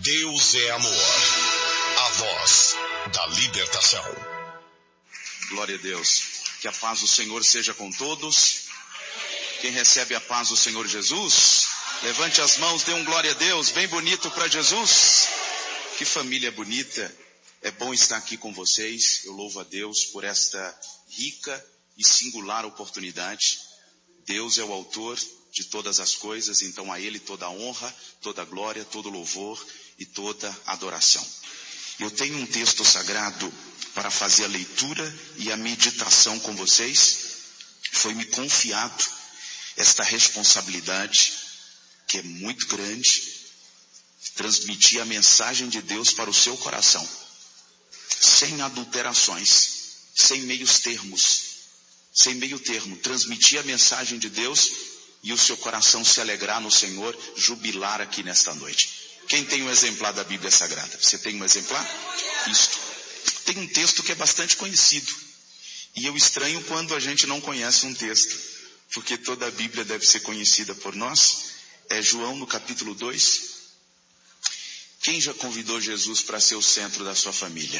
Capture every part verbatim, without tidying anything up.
Deus é amor, a voz da libertação. Glória a Deus. Que a paz do Senhor seja com todos. Quem recebe a paz do Senhor Jesus, levante as mãos, dê um glória a Deus, bem bonito para Jesus. Que família bonita. É bom estar aqui com vocês. Eu louvo a Deus por esta rica e singular oportunidade. Deus é o autor de todas as coisas, então a Ele toda a honra, toda a glória, todo o louvor e toda a adoração. Eu tenho um texto sagrado para fazer a leitura e a meditação com vocês. Foi-me confiado esta responsabilidade, que é muito grande, transmitir a mensagem de Deus para o seu coração, sem adulterações, sem meios termos, sem meio termo, transmitir a mensagem de Deus e o seu coração se alegrar no Senhor, jubilar aqui nesta noite. Quem tem um exemplar da Bíblia Sagrada? Você tem um exemplar? Isto. Tem um texto que é bastante conhecido. E eu estranho quando a gente não conhece um texto, porque toda a Bíblia deve ser conhecida por nós. É João no capítulo dois. Quem já convidou Jesus para ser o centro da sua família?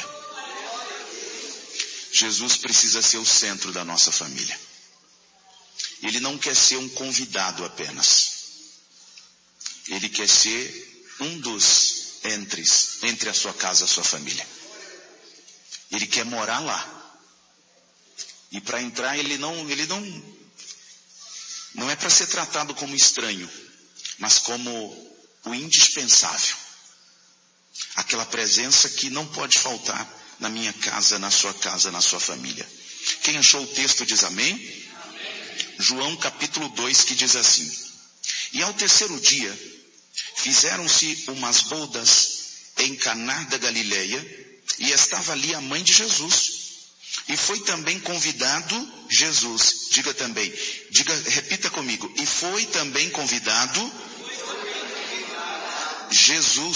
Jesus precisa ser o centro da nossa família. Ele não quer ser um convidado apenas. Ele quer ser um dos entres, entre a sua casa e a sua família. Ele quer morar lá. E para entrar ele não, ele não, não é para ser tratado como estranho, mas como o indispensável. Aquela presença que não pode faltar na minha casa, na sua casa, na sua família. Quem achou o texto diz amém? Amém. João capítulo dois, que diz assim: E ao terceiro dia fizeram-se umas bodas em Caná da Galileia, e estava ali a mãe de Jesus. E foi também convidado Jesus. Diga também, diga, repita comigo. E foi também convidado Jesus